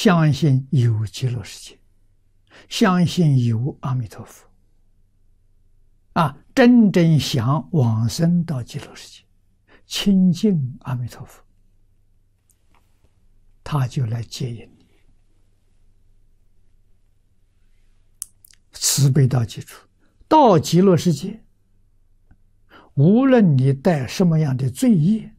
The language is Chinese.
相信有极乐世界，相信有阿弥陀佛，真正想往生到极乐世界，亲近阿弥陀佛，他就来接引你。慈悲到极处，到极乐世界，无论你带什么样的罪业，